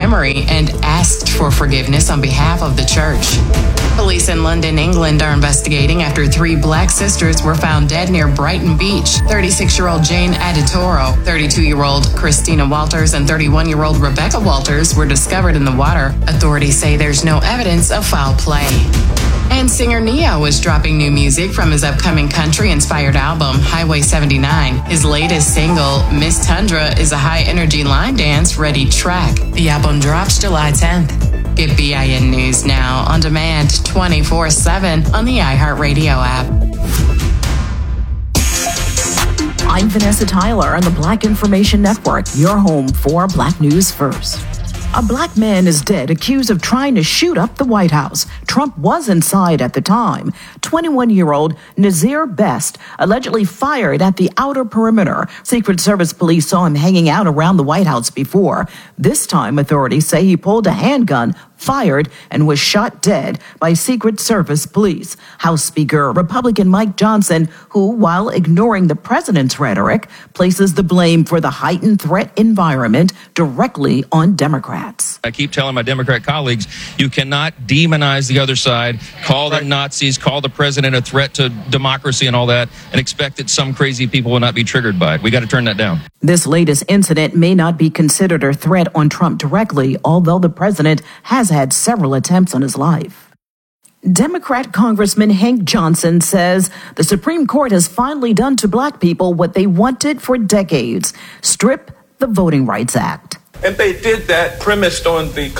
memory and asked for forgiveness on behalf of the church. Police in London, England are investigating after 3 black sisters were found dead near Brighton Beach. 36-year-old Jane Aditoro, 32-year-old Christina Walters, and 31-year-old Rebecca Walters were discovered in the water. Authorities say there's no evidence of foul play. And singer Ne-Yo is dropping new music from his upcoming country-inspired album, Highway 79. His latest single, Miss Tundra, is a high-energy line dance-ready track. The album drops July 10th. Get BIN News now on demand 24/7 on the iHeartRadio app. I'm Vanessa Tyler on the Black Information Network, your home for Black News First. A black man is dead accused of trying to shoot up the White House. Trump was inside at the time. 21-year-old Nazir Best allegedly fired at the outer perimeter. Secret Service police saw him hanging out around the White House before. This time, authorities say he pulled a handgun, fired, and was shot dead by Secret Service police. House Speaker Republican Mike Johnson, who, while ignoring the president's rhetoric, places the blame for the heightened threat environment directly on Democrats. I keep telling my Democrat colleagues, you cannot demonize the other side, call them Nazis, call the president a threat to democracy and all that, and expect that some crazy people will not be triggered by it. We got to turn that down. This latest incident may not be considered a threat on Trump directly, although the president has had several attempts on his life. Democrat Congressman Hank Johnson says the Supreme Court has finally done to black people what they wanted for decades: strip the Voting Rights Act. And they did that premised on the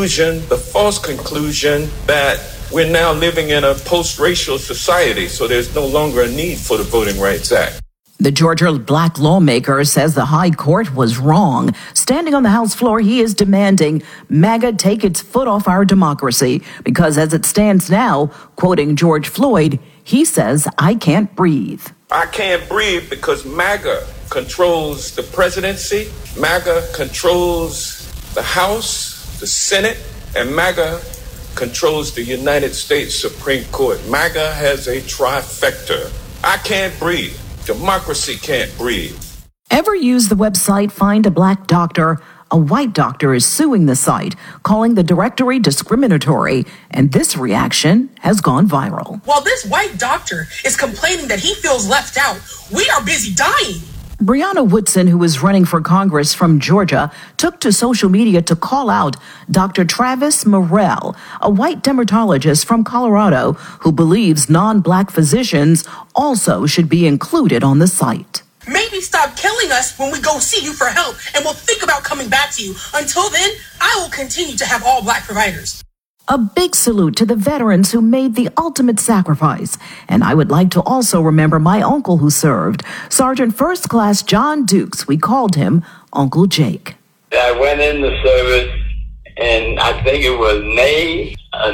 false conclusion that we're now living in a post-racial society, so there's no longer a need for the Voting Rights Act. The Georgia black lawmaker says the high court was wrong. Standing on the House floor, he is demanding MAGA take its foot off our democracy because as it stands now, quoting George Floyd, he says, "I can't breathe." I can't breathe because MAGA controls the presidency, MAGA controls the House, the Senate, and MAGA controls the United States Supreme Court. MAGA has a trifecta. I can't breathe. Democracy can't breathe. Ever use the website Find a Black Doctor? A white doctor is suing the site, calling the directory discriminatory, and this reaction has gone viral. While this white doctor is complaining that he feels left out, we are busy dying. Brianna Woodson, who is running for Congress from Georgia, took to social media to call out Dr. Travis Morrell, a white dermatologist from Colorado who believes non-black physicians also should be included on the site. Maybe stop killing us when we go see you for help, and we'll think about coming back to you. Until then, I will continue to have all black providers. A big salute to the veterans who made the ultimate sacrifice. And I would like to also remember my uncle who served, Sergeant First Class John Dukes. We called him Uncle Jake. I went in the service, and I think it was May of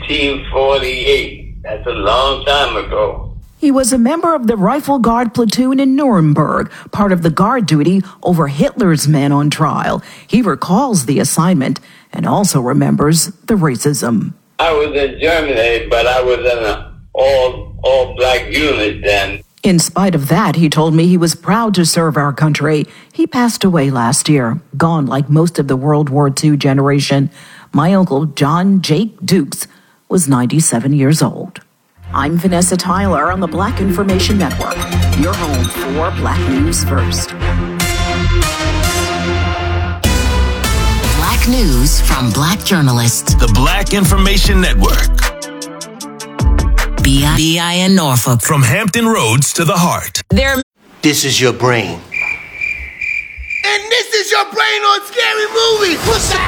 1948. That's a long time ago. He was a member of the Rifle Guard platoon in Nuremberg, part of the guard duty over Hitler's men on trial. He recalls the assignment and also remembers the racism. I was in Germany, but I was in an all-black unit then. In spite of that, he told me he was proud to serve our country. He passed away last year, gone like most of the World War II generation. My uncle, John Jake Dukes, was 97 years old. I'm Vanessa Tyler on the Black Information Network, your home for Black News First. Black news from black journalists. The Black Information Network. BIN Norfolk. From Hampton Roads to the heart. This is your brain. And this is your brain on Scary Movie. What's up?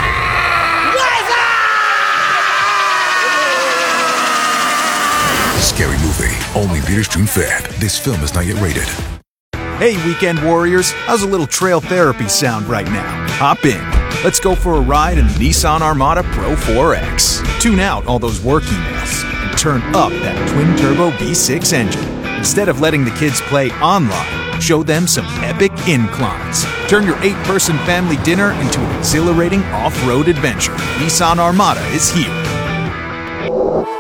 Scary Movie. Only theaters June 5th. This film is not yet rated. Hey, weekend warriors. How's a little trail therapy sound right now? Hop in. Let's go for a ride in the Nissan Armada Pro 4X. Tune out all those work emails and turn up that twin-turbo V6 engine. Instead of letting the kids play online, show them some epic inclines. Turn your 8-person family dinner into an exhilarating off-road adventure. Nissan Armada is here.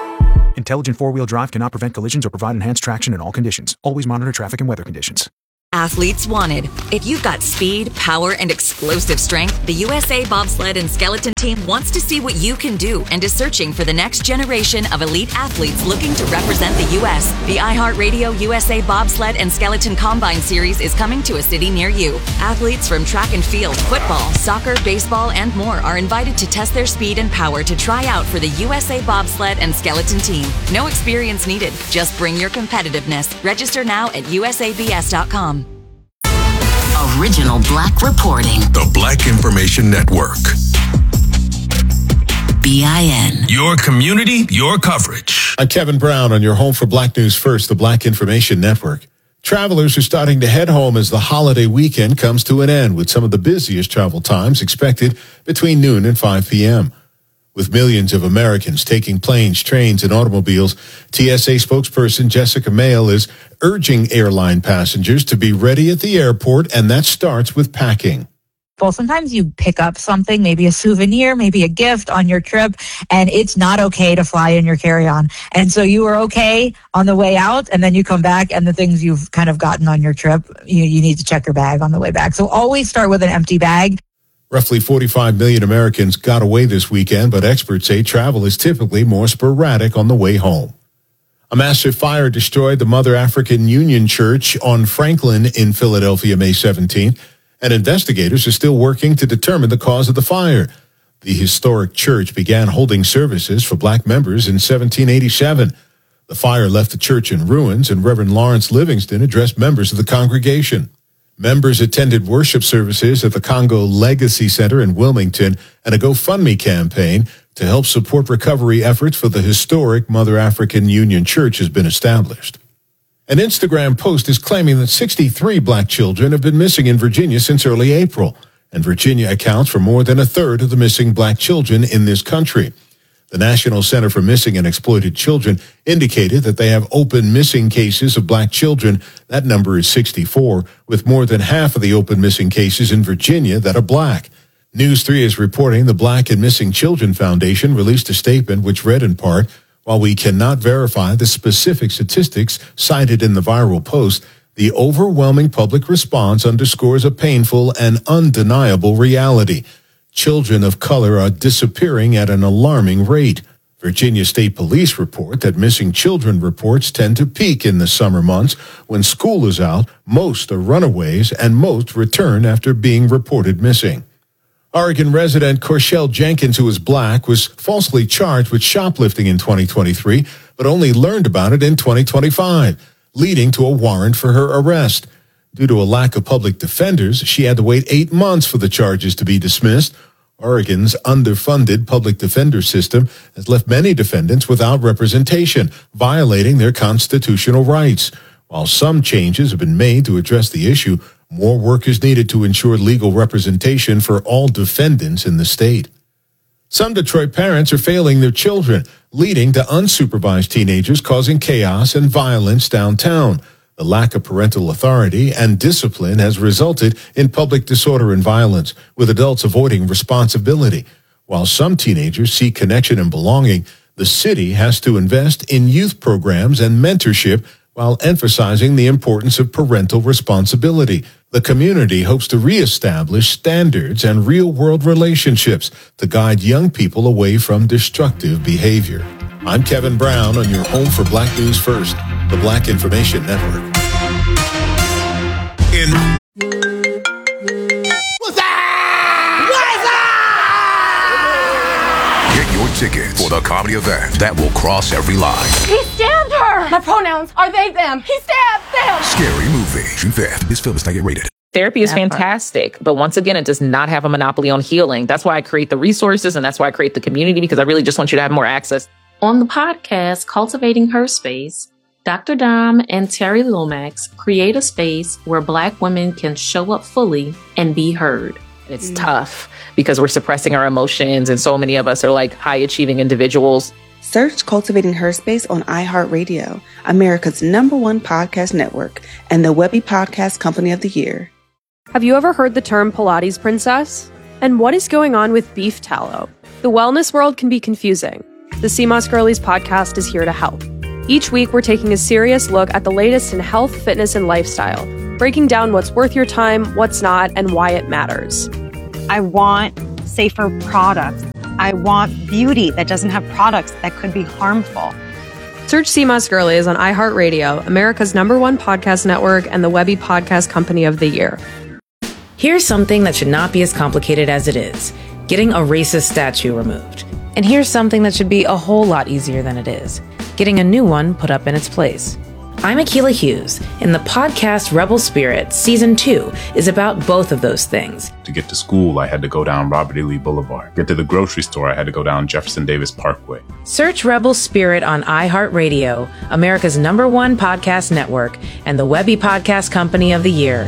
Intelligent four-wheel drive cannot prevent collisions or provide enhanced traction in all conditions. Always monitor traffic and weather conditions. Athletes wanted. If you've got speed, power, and explosive strength, the USA Bobsled and Skeleton Team wants to see what you can do and is searching for the next generation of elite athletes looking to represent the U.S. The iHeartRadio USA Bobsled and Skeleton Combine Series is coming to a city near you. Athletes from track and field, football, soccer, baseball, and more are invited to test their speed and power to try out for the USA Bobsled and Skeleton Team. No experience needed. Just bring your competitiveness. Register now at usabs.com. Original Black reporting. The Black Information Network. BIN. Your community, your coverage. I'm Kevin Brown on your home for Black News First, the Black Information Network. Travelers are starting to head home as the holiday weekend comes to an end, with some of the busiest travel times expected between noon and 5 p.m. With millions of Americans taking planes, trains, and automobiles, TSA spokesperson Jessica Mail is urging airline passengers to be ready at the airport, and that starts with packing. Well, sometimes you pick up something, maybe a souvenir, maybe a gift on your trip, and it's not okay to fly in your carry-on. And so you are okay on the way out, and then you come back, and the things you've kind of gotten on your trip, you need to check your bag on the way back. So always start with an empty bag. Roughly 45 million Americans got away this weekend, but experts say travel is typically more sporadic on the way home. A massive fire destroyed the Mother African Union Church on Franklin in Philadelphia May 17th, and investigators are still working to determine the cause of the fire. The historic church began holding services for black members in 1787. The fire left the church in ruins, and Reverend Lawrence Livingston addressed members of the congregation. Members attended worship services at the Congo Legacy Center in Wilmington and a GoFundMe campaign to help support recovery efforts for the historic Mother African Union Church has been established. An Instagram post is claiming that 63 black children have been missing in Virginia since early April, and Virginia accounts for more than a third of the missing black children in this country. The National Center for Missing and Exploited Children indicated that they have open missing cases of black children. That number is 64, with more than half of the open missing cases in Virginia that are black. News 3 is reporting the Black and Missing Children Foundation released a statement which read in part, "While we cannot verify the specific statistics cited in the viral post, the overwhelming public response underscores a painful and undeniable reality. Children of color are disappearing at an alarming rate. Virginia State Police report that missing children reports tend to peak in the summer months. When school is out, most are runaways and most return after being reported missing." Oregon resident Corshell Jenkins, who is black, was falsely charged with shoplifting in 2023, but only learned about it in 2025, leading to a warrant for her arrest. Due to a lack of public defenders, she had to wait 8 months for the charges to be dismissed. Oregon's underfunded public defender system has left many defendants without representation, violating their constitutional rights. While some changes have been made to address the issue, more work is needed to ensure legal representation for all defendants in the state. Some Detroit parents are failing their children, leading to unsupervised teenagers causing chaos and violence downtown. The lack of parental authority and discipline has resulted in public disorder and violence, with adults avoiding responsibility. While some teenagers seek connection and belonging, the city has to invest in youth programs and mentorship while emphasizing the importance of parental responsibility. The community hopes to reestablish standards and real-world relationships to guide young people away from destructive behavior. I'm Kevin Brown on your home for Black News First, the Black Information Network. Get your ticket for the comedy event that will cross every line. He stabbed her! My pronouns are they, them. He stabbed them! Scary Movie. June 5th. This film is not yet rated. Therapy is fantastic, but once again, it does not have a monopoly on healing. That's why I create the resources, and that's why I create the community, because I really just want you to have more access. On the podcast, Cultivating Her Space, Dr. Dom and Terry Lomax create a space where Black women can show up fully and be heard. It's tough because we're suppressing our emotions, and so many of us are like high-achieving individuals. Search Cultivating Her Space on iHeartRadio, America's #1 podcast network, and the Webby Podcast Company of the Year. Have you ever heard the term Pilates princess? And what is going on with beef tallow? The wellness world can be confusing. The CMOS Girlies podcast is here to help. Each week, we're taking a serious look at the latest in health, fitness, and lifestyle, breaking down what's worth your time, what's not, and why it matters. I want safer products. I want beauty that doesn't have products that could be harmful. Search Sea Moss Girlies on iHeartRadio, America's #1 podcast network, and the Webby Podcast Company of the Year. Here's something that should not be as complicated as it is: getting a racist statue removed. And here's something that should be a whole lot easier than it is: getting a new one put up in its place. I'm Akilah Hughes, and the podcast Rebel Spirit Season 2 is about both of those things. To get to school, I had to go down Robert E. Lee Boulevard. Get to the grocery store, I had to go down Jefferson Davis Parkway. Search Rebel Spirit on iHeartRadio, America's #1 podcast network, and the Webby Podcast Company of the Year.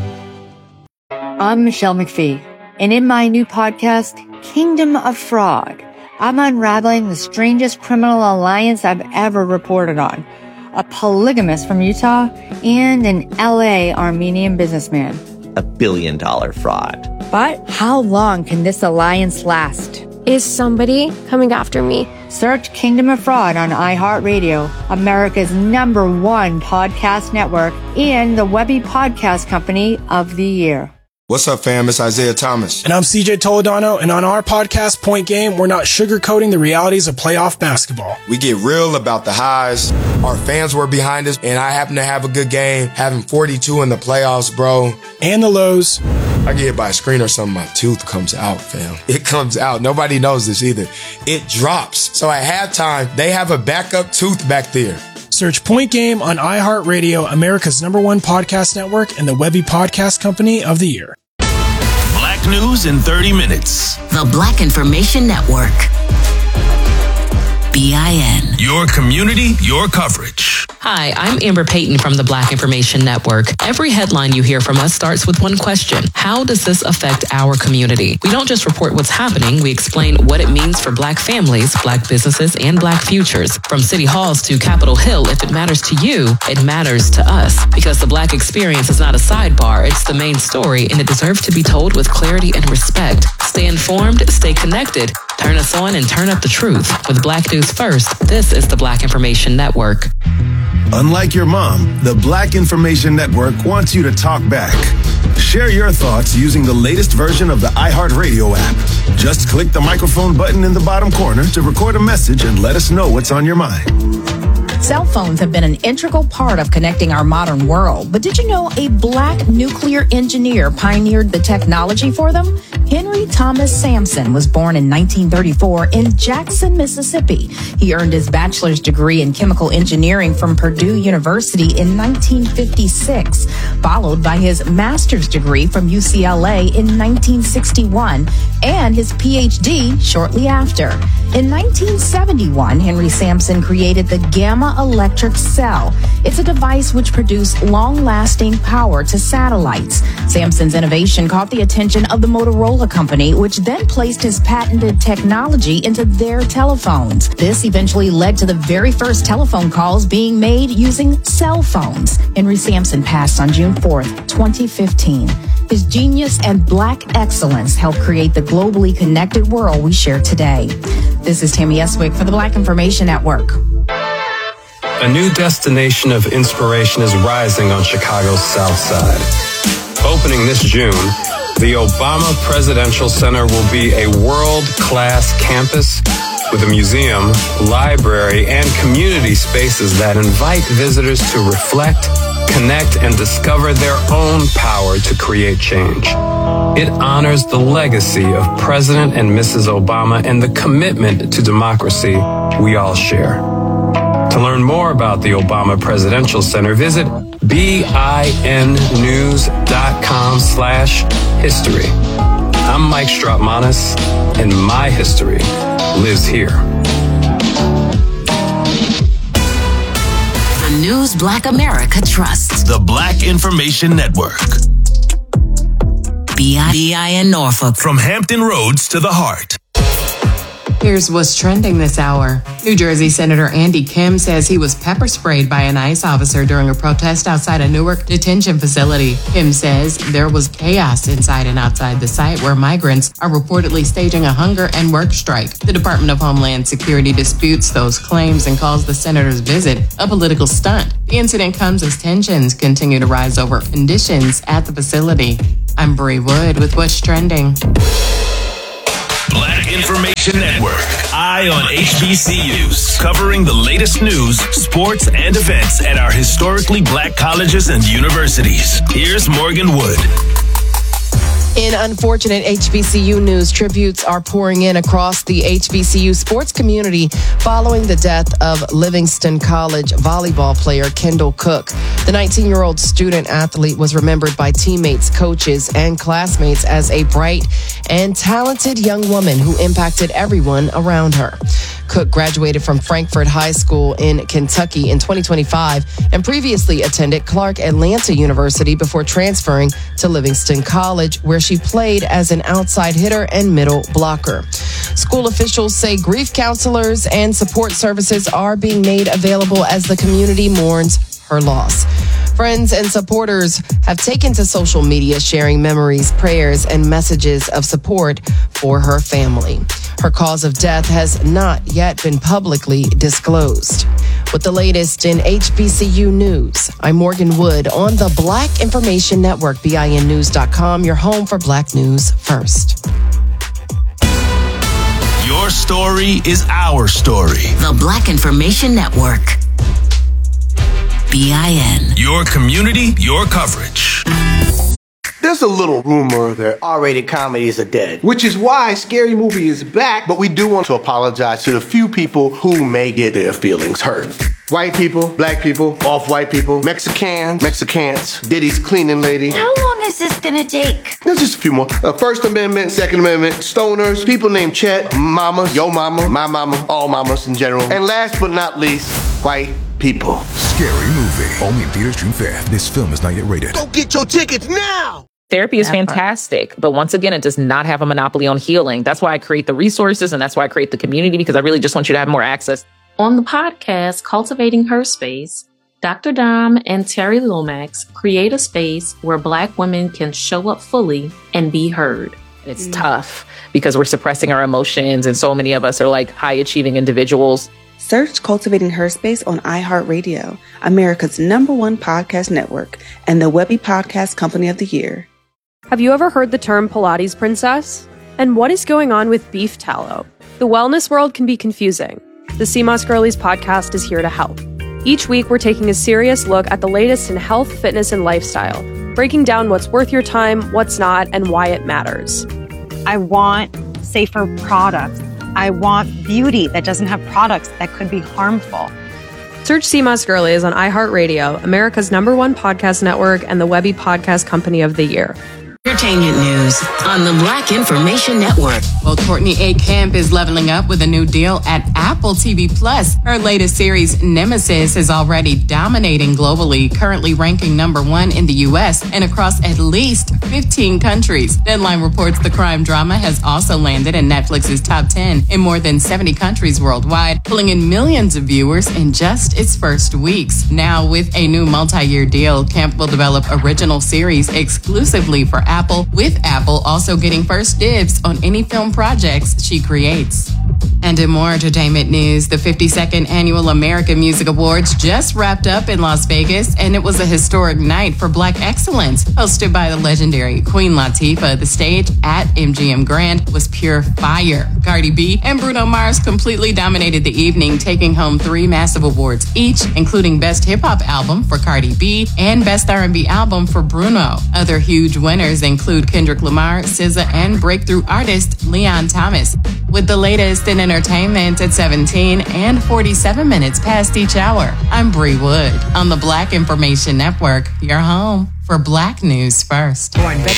I'm Michelle McPhee, and in my new podcast, Kingdom of Fraud, I'm unraveling the strangest criminal alliance I've ever reported on. A polygamist from Utah and an LA Armenian businessman. $1 billion fraud. But how long can this alliance last? Is somebody coming after me? Search Kingdom of Fraud on iHeartRadio, America's #1 podcast network, and the Webby Podcast Company of the Year. What's up, fam? It's Isaiah Thomas. And I'm CJ Toledano, and on our podcast, Point Game, we're not sugarcoating the realities of playoff basketball. We get real about the highs. Our fans were behind us, and I happen to have a good game, having 42 in the playoffs, bro. And the lows. I get hit by a screen or something, my tooth comes out, fam. It comes out. Nobody knows this either. It drops. So at halftime, they have a backup tooth back there. Search Point Game on iHeartRadio, America's #1 podcast network, and the Webby Podcast Company of the Year. Black news in 30 minutes. The Black Information Network. BIN. Your community, your coverage. Hi, I'm Amber Payton from the Black Information Network. Every headline you hear from us starts with one question: how does this affect our community? We don't just report what's happening, we explain what it means for Black families, Black businesses, and Black futures. From city halls to Capitol Hill, if it matters to you, it matters to us. Because the Black experience is not a sidebar, it's the main story, and it deserves to be told with clarity and respect. Stay informed, stay connected, turn us on, and turn up the truth. With Black News First, this is the Black Information Network. Unlike your mom, the Black Information Network wants you to talk back. Share your thoughts using the latest version of the iHeartRadio app. Just click the microphone button in the bottom corner to record a message and let us know what's on your mind. Cell phones have been an integral part of connecting our modern world. But did you know a Black nuclear engineer pioneered the technology for them? Henry Thomas Sampson was born in 1934 in Jackson, Mississippi. He earned his bachelor's degree in chemical engineering from Purdue University in 1956, followed by his master's degree from UCLA in 1961 and his PhD shortly after. In 1971, Henry Sampson created the Gamma Electric Cell. It's a device which produced long-lasting power to satellites. Sampson's innovation caught the attention of the Motorola Company, which then placed his patented technology into their telephones. This eventually led to the very first telephone calls being made using cell phones. Henry Sampson passed on June 4th, 2015. His genius and Black excellence helped create the globally connected world we share today. This is Tammy Eswick for the Black Information Network. A new destination of inspiration is rising on Chicago's South Side. Opening this June, the Obama Presidential Center will be a world-class campus with a museum, library, and community spaces that invite visitors to reflect, connect, and discover their own power to create change. It honors the legacy of President and Mrs. Obama and the commitment to democracy we all share. To learn more about the Obama Presidential Center, visit binnews.com/history. I'm Mike Strautmanis, and my history lives here. The news Black America trusts. The Black Information Network. BIN Norfolk. From Hampton Roads to the heart. Here's what's trending this hour. New Jersey Senator Andy Kim says he was pepper sprayed by an ICE officer during a protest outside a Newark detention facility. Kim says there was chaos inside and outside the site where migrants are reportedly staging a hunger and work strike. The Department of Homeland Security disputes those claims and calls the senator's visit a political stunt. The incident comes as tensions continue to rise over conditions at the facility. I'm Bree Wood with What's Trending. Black Information Network. Eye on HBCUs. Covering the latest news, sports, and events at our historically black colleges and universities. Here's Morgan Wood. In unfortunate HBCU news, tributes are pouring in across the HBCU sports community following the death of Livingston College volleyball player Kendall Cook. The 19-year-old student athlete was remembered by teammates, coaches, and classmates as a bright and talented young woman who impacted everyone around her. Cook graduated from Frankfort High School in Kentucky in 2025 and previously attended Clark Atlanta University before transferring to Livingston College, where she played as an outside hitter and middle blocker. School officials say grief counselors and support services are being made available as the community mourns her loss. Friends and supporters have taken to social media sharing memories, prayers, and messages of support for her family. Her cause of death has not yet been publicly disclosed. With the latest in HBCU news, I'm Morgan Wood on the Black Information Network, BINnews.com, your home for Black news first. Your story is our story. The Black Information Network. BIN. Your community, your coverage. There's a little rumor that R-rated comedies are dead, which is why Scary Movie is back, but we do want to apologize to the few people who may get their feelings hurt. White people, black people, off-white people, Mexicans, Diddy's cleaning lady. How long is this gonna take? There's just a few more. First Amendment, Second Amendment, stoners, people named Chet, mamas, yo mama, my mama, all mamas in general. And last but not least, white people. Scary Movie. Only in theaters June 5th. This film is not yet rated. Go get your tickets now! Therapy is fantastic, but once again, it does not have a monopoly on healing. That's why I create the resources and that's why I create the community, because I really just want you to have more access. On the podcast, Cultivating Her Space, Dr. Dom and Terry Lomax create a space where Black women can show up fully and be heard. It's tough because we're suppressing our emotions, and so many of us are like high-achieving individuals. Search Cultivating Her Space on iHeartRadio, America's #1 podcast network, and the Webby Podcast Company of the Year. Have you ever heard the term Pilates princess? And what is going on with beef tallow? The wellness world can be confusing. The CMOS Girlies podcast is here to help. Each week, we're taking a serious look at the latest in health, fitness, and lifestyle, breaking down what's worth your time, what's not, and why it matters. I want safer products. I want beauty that doesn't have products that could be harmful. Search CMOS Girlies on iHeartRadio, America's #1 podcast network, and the Webby Podcast Company of the Year. Entertainment news on the Black Information Network. Well, Courtney A. Kemp is leveling up with a new deal at Apple TV+. Her latest series, Nemesis, is already dominating globally, currently ranking #1 in the U.S. and across at least 15 countries. Deadline reports the crime drama has also landed in Netflix's top 10 in more than 70 countries worldwide, pulling in millions of viewers in just its first weeks. Now, with a new multi-year deal, Kemp will develop original series exclusively for Apple, with Apple also getting first dibs on any film projects she creates. And in more entertainment news, the 52nd Annual American Music Awards just wrapped up in Las Vegas, and it was a historic night for Black excellence. Hosted by the legendary Queen Latifah, the stage at MGM Grand was pure fire. Cardi B and Bruno Mars completely dominated the evening, taking home 3 massive awards each, including Best Hip Hop Album for Cardi B and Best R&B Album for Bruno. Other huge winners include Kendrick Lamar, SZA, and breakthrough artist Leon Thomas. With the latest in entertainment at 17 and 47 minutes past each hour, I'm Bree Wood on the Black Information Network, your home for Black news first.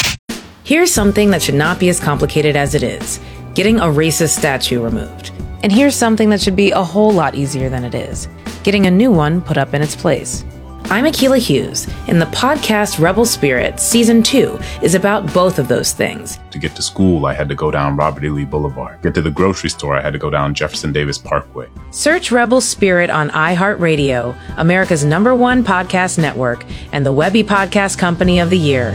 Here's something that should not be as complicated as it is: getting a racist statue removed. And here's something that should be a whole lot easier than it is: getting a new one put up in its place. I'm Akilah Hughes, and the podcast Rebel Spirit Season 2 is about both of those things. To get to school, I had to go down Robert E. Lee Boulevard. Get to the grocery store, I had to go down Jefferson Davis Parkway. Search Rebel Spirit on iHeartRadio, America's #1 podcast network, and the Webby Podcast Company of the Year.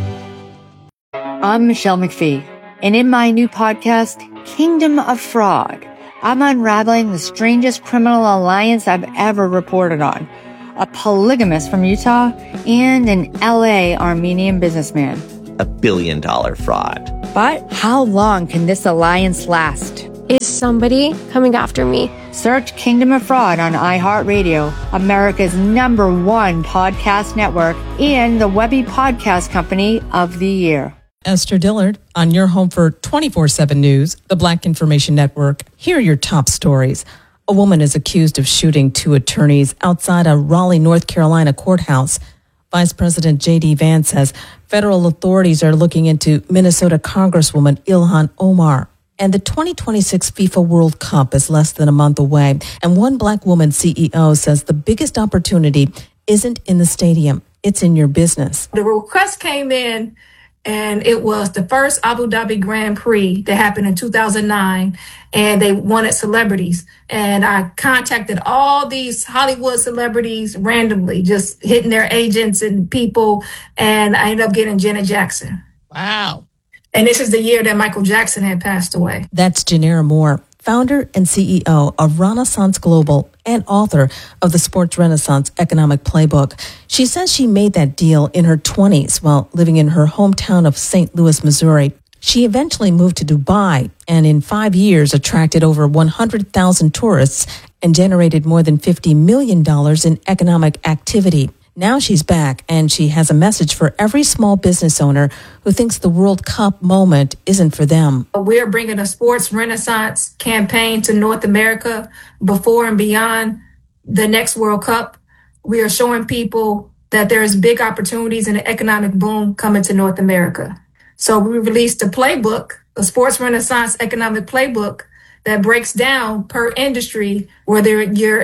I'm Michelle McPhee, and in my new podcast, Kingdom of Frog, I'm unraveling the strangest criminal alliance I've ever reported on. A polygamist from Utah and an LA Armenian businessman. $1 billion fraud. But how long can this alliance last? Is somebody coming after me? Search Kingdom of Fraud on iHeartRadio, America's #1 podcast network, and the Webby Podcast Company of the Year. Esther Dillard on your home for 24/7 News, the Black Information Network. Here are your top stories. A woman is accused of shooting 2 attorneys outside a Raleigh, North Carolina courthouse. Vice President J.D. Vance says federal authorities are looking into Minnesota Congresswoman Ilhan Omar. And the 2026 FIFA World Cup is less than a month away. And one Black woman CEO says the biggest opportunity isn't in the stadium, it's in your business. The request came in, and it was the first Abu Dhabi Grand Prix that happened in 2009, and they wanted celebrities. And I contacted all these Hollywood celebrities randomly, just hitting their agents and people, and I ended up getting Janet Jackson. Wow. And this is the year that Michael Jackson had passed away. That's Janera Moore, founder and CEO of Renaissance Global and author of the Sports Renaissance Economic Playbook. She says she made that deal in her 20s while living in her hometown of St. Louis, Missouri. She eventually moved to Dubai and in 5 years attracted over 100,000 tourists and generated more than $50 million in economic activity. Now she's back, and she has a message for every small business owner who thinks the World Cup moment isn't for them. We're bringing a sports renaissance campaign to North America before and beyond the next World Cup. We are showing people that there's big opportunities and an economic boom coming to North America. So we released a playbook, a sports renaissance economic playbook, that breaks down per industry, whether you're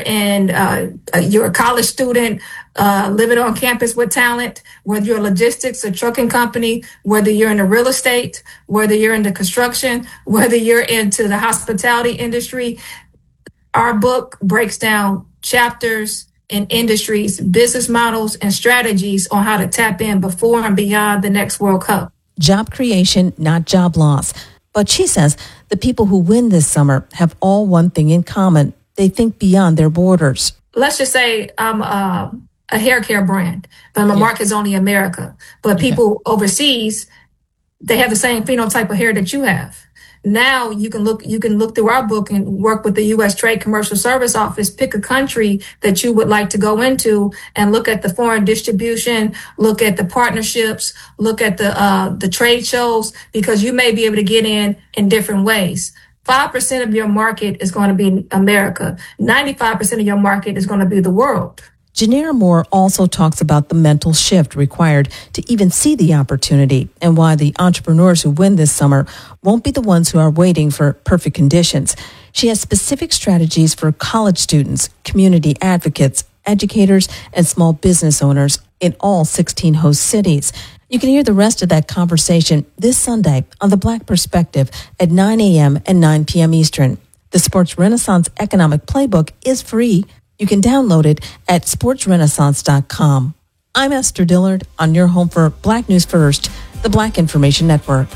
a college student living on campus with talent, whether you're a logistics or trucking company, whether you're in the real estate, whether you're in the construction, whether you're into the hospitality industry. Our book breaks down chapters and industries, business models, and strategies on how to tap in before and beyond the next World Cup. Job creation, not job loss. But she says the people who win this summer have all one thing in common. They think beyond their borders. Let's just say I'm a hair care brand, but my market's only America. But people overseas, they have the same phenotype of hair that you have. Now you can look through our book and work with the U.S. Trade Commercial Service Office, pick a country that you would like to go into and look at the foreign distribution, look at the partnerships, look at the trade shows, because you may be able to get in different ways. 5% of your market is going to be America. 95% of your market is going to be the world. Janera Moore also talks about the mental shift required to even see the opportunity and why the entrepreneurs who win this summer won't be the ones who are waiting for perfect conditions. She has specific strategies for college students, community advocates, educators, and small business owners in all 16 host cities. You can hear the rest of that conversation this Sunday on The Black Perspective at 9 a.m. and 9 p.m. Eastern. The Sports Renaissance Economic Playbook is free. You can download it at sportsrenaissance.com. I'm Esther Dillard on your home for Black News First, the Black Information Network.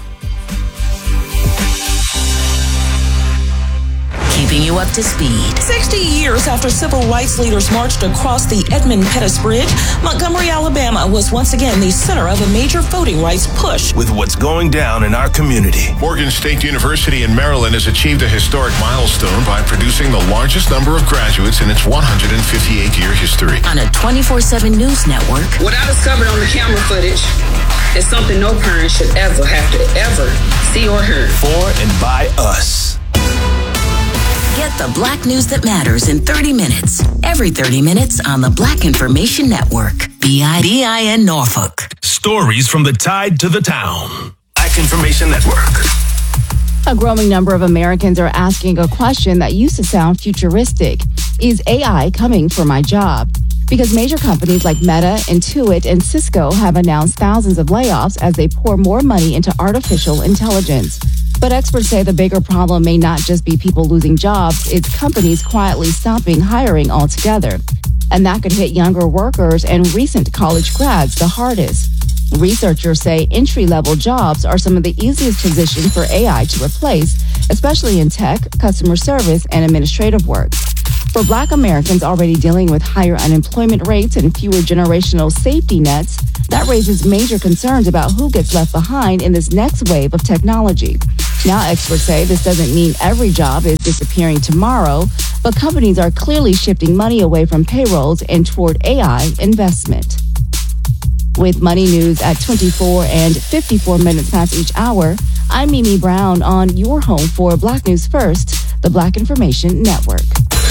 Keeping you up to speed. 60 years after civil rights leaders marched across the Edmund Pettus Bridge, Montgomery, Alabama was once again the center of a major voting rights push. With what's going down in our community. Morgan State University in Maryland has achieved a historic milestone by producing the largest number of graduates in its 158-year history. On a 24/7 news network. What I discovered on the camera footage is something no parent should ever have to see or hear. For and by us. Get the Black news that matters in 30 minutes. Every 30 minutes on the Black Information Network. BIDIN Norfolk. Stories from the tide to the town. Black Information Network. A growing number of Americans are asking a question that used to sound futuristic. Is AI coming for my job? because major companies like Meta, Intuit, and Cisco have announced thousands of layoffs as they pour more money into artificial intelligence. But experts say the bigger problem may not just be people losing jobs, it's companies quietly stopping hiring altogether. And that could hit younger workers and recent college grads the hardest. Researchers say entry-level jobs are some of the easiest positions for AI to replace, especially in tech, customer service, and administrative work. For Black Americans already dealing with higher unemployment rates and fewer generational safety nets, that raises major concerns about who gets left behind in this next wave of technology. Now, experts say this doesn't mean every job is disappearing tomorrow, but companies are clearly shifting money away from payrolls and toward AI investment. With Money News at 24 and 54 minutes past each hour, I'm Mimi Brown on your home for Black News First, the Black Information Network.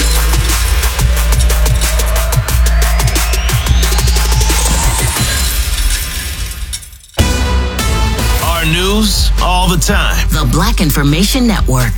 Our news all the time. The Black Information Network.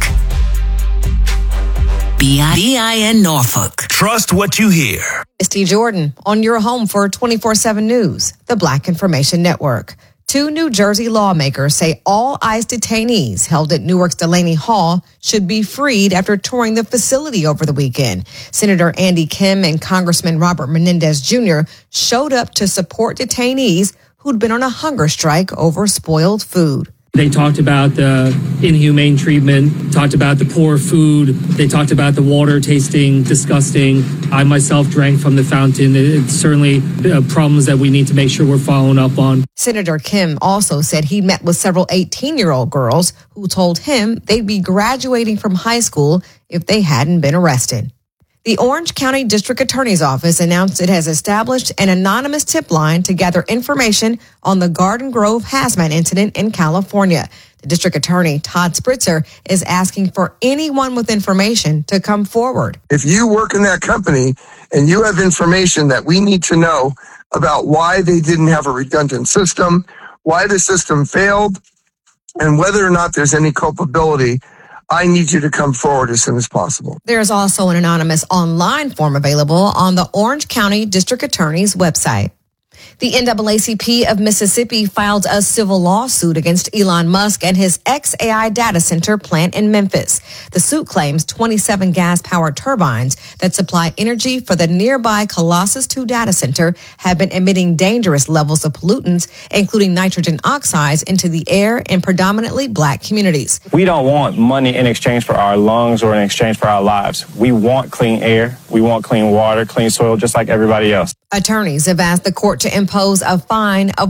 BIN Norfolk. Trust what you hear. Misty Jordan on your home for 24/7 News, the Black Information Network. 2 New Jersey lawmakers say all ICE detainees held at Newark's Delaney Hall should be freed after touring the facility over the weekend. Senator Andy Kim and Congressman Robert Menendez Jr. showed up to support detainees who'd been on a hunger strike over spoiled food. They talked about the inhumane treatment, talked about the poor food. They talked about the water tasting disgusting. I myself drank from the fountain. It's certainly problems that we need to make sure we're following up on. Senator Kim also said he met with several 18-year-old girls who told him they'd be graduating from high school if they hadn't been arrested. The Orange County District Attorney's Office announced it has established an anonymous tip line to gather information on the Garden Grove hazmat incident in California. The District Attorney, Todd Spritzer, is asking for anyone with information to come forward. If you work in that company and you have information that we need to know about why they didn't have a redundant system, why the system failed, and whether or not there's any culpability, I need you to come forward as soon as possible. There's also an anonymous online form available on the Orange County District Attorney's website. The NAACP of Mississippi filed a civil lawsuit against Elon Musk and his xAI data center plant in Memphis. The suit claims 27 gas-powered turbines that supply energy for the nearby Colossus II data center have been emitting dangerous levels of pollutants, including nitrogen oxides, into the air in predominantly Black communities. We don't want money in exchange for our lungs or in exchange for our lives. We want clean air. We want clean water, clean soil, just like everybody else. Attorneys have asked the court to impose a fine of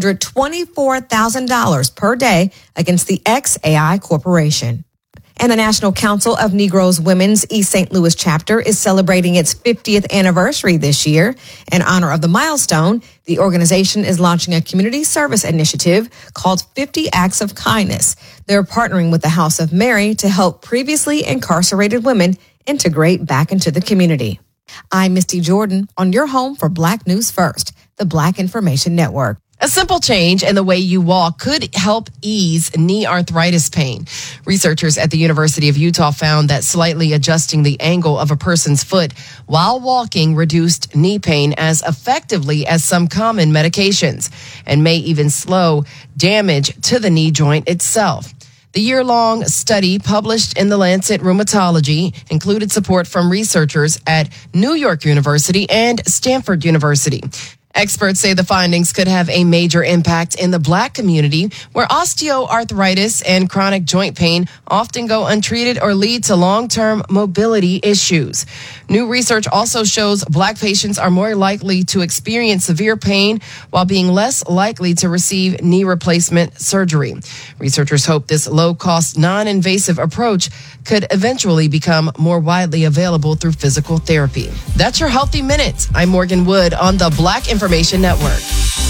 $124,000 per day against the xAI Corporation. And the National Council of Negroes Women's East St. Louis chapter is celebrating its 50th anniversary this year. In honor of the milestone, the organization is launching a community service initiative called 50 Acts of Kindness. They're partnering with the House of Mary to help previously incarcerated women integrate back into the community. I'm Misty Jordan on your home for Black News First, the Black Information Network. A simple change in the way you walk could help ease knee arthritis pain. Researchers at the University of Utah found that slightly adjusting the angle of a person's foot while walking reduced knee pain as effectively as some common medications and may even slow damage to the knee joint itself. The year-long study published in The Lancet Rheumatology included support from researchers at New York University and Stanford University. Experts say the findings could have a major impact in the Black community, where osteoarthritis and chronic joint pain often go untreated or lead to long-term mobility issues. New research also shows Black patients are more likely to experience severe pain while being less likely to receive knee replacement surgery. Researchers hope this low-cost, non-invasive approach could eventually become more widely available through physical therapy. That's your Healthy Minute. I'm Morgan Wood on the Black Information Network.